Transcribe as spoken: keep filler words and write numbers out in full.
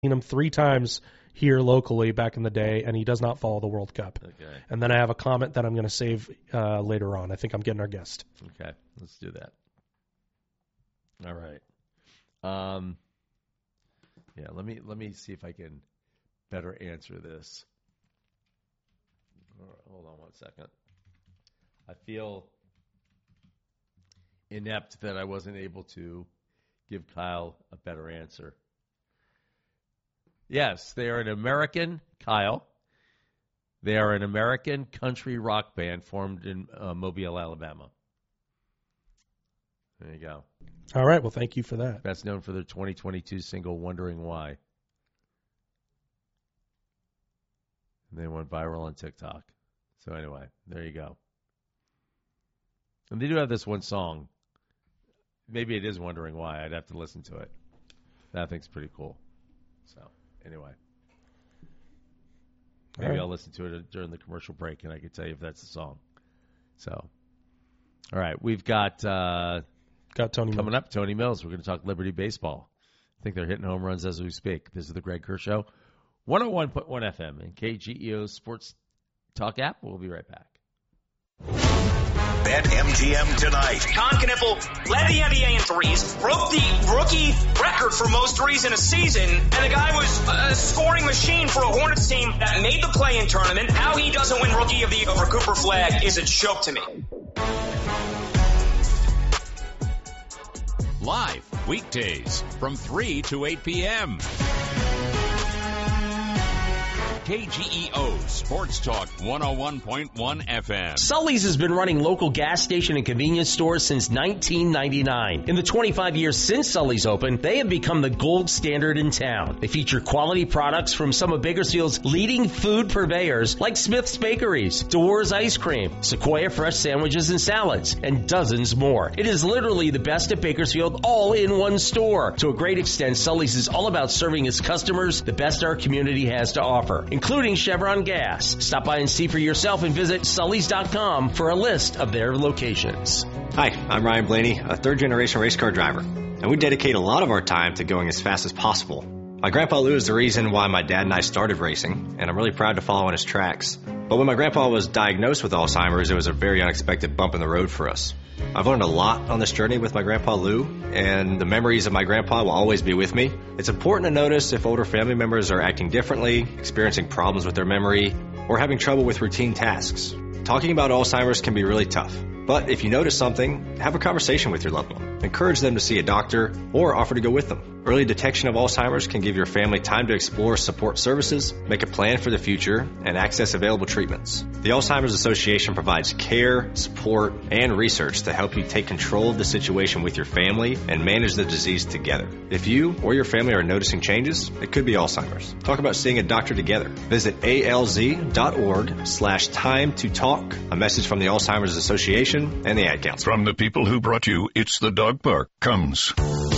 seen him three times here locally back in the day, and he does not follow the World Cup. Okay. And then I have a comment that I'm going to save uh, later on. I think I'm getting our guest. Okay, let's do that. All right. Um, yeah, let me let me see if I can better answer this. Hold on one second. I feel inept that I wasn't able to give Kyle a better answer. Yes, they are an American, Kyle. They are an American country rock band formed in uh, Mobile, Alabama. There you go. All right, well, thank you for that. Best known for their twenty twenty-two single, Wondering Why. And they went viral on TikTok. So anyway, there you go. And they do have this one song. Maybe it is Wondering Why. I'd have to listen to it. That thing's pretty cool. So anyway. Maybe right. I'll listen to it during the commercial break, and I can tell you if that's the song. So, all right. We've got... Uh, Got Tony Coming Mills. up, Tony Mills. We're going to talk Liberty baseball. I think they're hitting home runs as we speak. This is the Greg Kerr Show. one oh one point one F M and K G E O Sports Talk app. We'll be right back. Bet M G M tonight. Con Kniffel led the N B A in threes, broke the rookie record for most threes in a season, and the guy was a scoring machine for a Hornets team that made the play-in tournament. How he doesn't win Rookie of the Year over Cooper Flagg is a joke to me. Live weekdays from three to eight p.m. K G E O Sports Talk one oh one point one F M. Sully's has been running local gas station and convenience stores since nineteen ninety-nine. In the twenty-five years since Sully's opened, they have become the gold standard in town. They feature quality products from some of Bakersfield's leading food purveyors like Smith's Bakeries, Dewar's Ice Cream, Sequoia Fresh Sandwiches and Salads, and dozens more. It is literally the best at Bakersfield all in one store. To a great extent, Sully's is all about serving its customers the best our community has to offer, including Chevron Gas. Stop by and see for yourself and visit Sullys dot com for a list of their locations. Hi, I'm Ryan Blaney, a third-generation race car driver, and we dedicate a lot of our time to going as fast as possible. My grandpa Lou is the reason why my dad and I started racing, and I'm really proud to follow in his tracks. But when my grandpa was diagnosed with Alzheimer's, it was a very unexpected bump in the road for us. I've learned a lot on this journey with my grandpa Lou, and the memories of my grandpa will always be with me. It's important to notice if older family members are acting differently, experiencing problems with their memory, or having trouble with routine tasks. Talking about Alzheimer's can be really tough, but if you notice something, have a conversation with your loved one. Encourage them to see a doctor or offer to go with them. Early detection of Alzheimer's can give your family time to explore support services, make a plan for the future, and access available treatments. The Alzheimer's Association provides care, support, and research to help you take control of the situation with your family and manage the disease together. If you or your family are noticing changes, it could be Alzheimer's. Talk about seeing a doctor together. Visit alz.org slash time to talk. A message from the Alzheimer's Association and the Ad Council. From the people who brought you It's the Dog Park comes